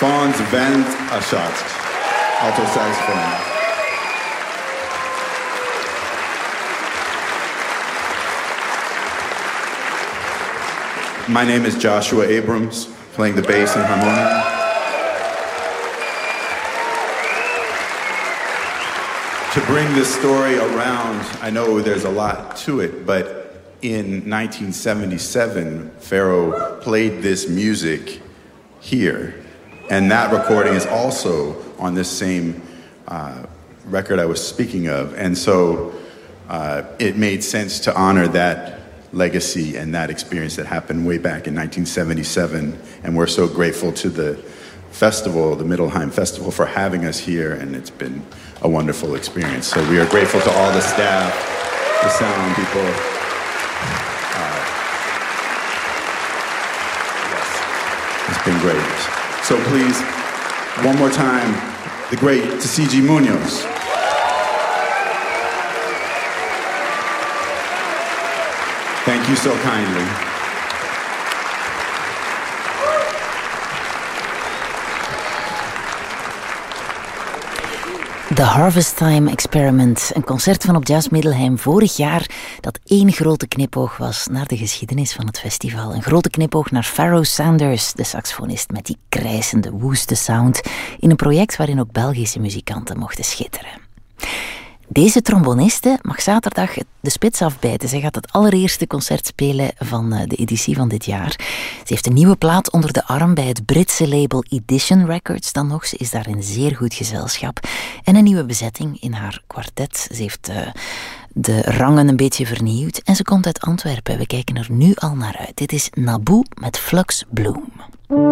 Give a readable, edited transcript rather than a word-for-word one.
Fons van Aschat, alto saxophone. My name is Joshua Abrams, playing the bass and harmonium. To bring this story around, I know there's a lot to it, but in 1977, Pharoah played this music here. And that recording is also on this same record I was speaking of. And so it made sense to honor that legacy and that experience that happened way back in 1977. And we're so grateful to the festival, the Middelheim Festival, for having us here. And it's been a wonderful experience. So we are grateful to all the staff, the sound people. Yes, it's been great. So please, one more time, the great Tsiji Munoz. Thank you so kindly. The Harvest Time Experiment, een concert van op Jazz Middelheim vorig jaar dat één grote knipoog was naar de geschiedenis van het festival. Een grote knipoog naar Pharoah Sanders, de saxofonist met die krijsende, woeste sound, in een project waarin ook Belgische muzikanten mochten schitteren. Deze tromboniste mag zaterdag de spits afbijten. Zij gaat het allereerste concert spelen van de editie van dit jaar. Ze heeft een nieuwe plaat onder de arm bij het Britse label Edition Records. Dan nog, ze is daar in zeer goed gezelschap. En een nieuwe bezetting in haar kwartet. Ze heeft de rangen een beetje vernieuwd. En ze komt uit Antwerpen. We kijken er nu al naar uit. Dit is Naboo met Flux Bloom.